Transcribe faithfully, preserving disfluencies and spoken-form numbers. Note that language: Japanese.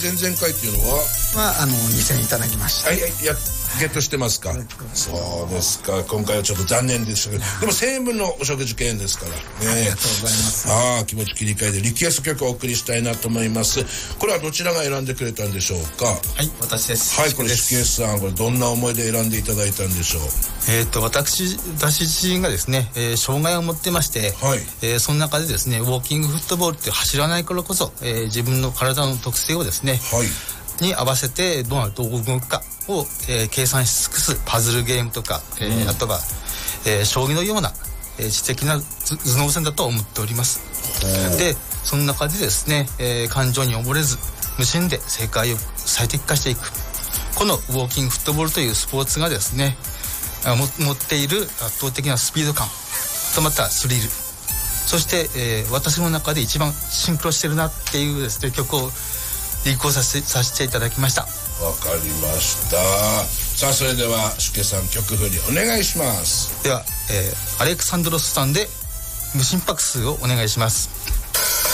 前々回っていうのははあのにせんえんいただきました。 はい、いやゲットしてますか。そうですか。今回はちょっと残念でしたけど、でも西武のお食事券ですからね。 ありがとうございます。 ああ、気持ち切り替えでリクエスト曲をお送りしたいなと思います。これはどちらが選んでくれたんでしょうか。 はい、私です。 はい、これしけさん、これどんな思いで選んでいただいたんでしょう。 えー、と私私自身がですね、えー、障害を持ってまして、 はい、 えー、その中でですねウォーキングフットボールって走らないからこそ、えー、自分の体の特性をですね、 はい、 に合わせてどう動くかを、えー、計算し尽くすパズルゲームとか、えーうん、あとは、えー、将棋のような、えー、知的な頭脳戦だと思っております。でその中でですね、えー、感情に溺れず無心で正解を最適化していくこのウォーキングフットボールというスポーツがですね持っている圧倒的なスピード感とまたスリル、そして、えー、私の中で一番シンクロしてるなっていうですね曲をリコーさせてさせていただきました。 わかりました。さあそれではしけさん曲振りお願いします。 では、えー、アレクサンドロスさんで無心拍数をお願いします。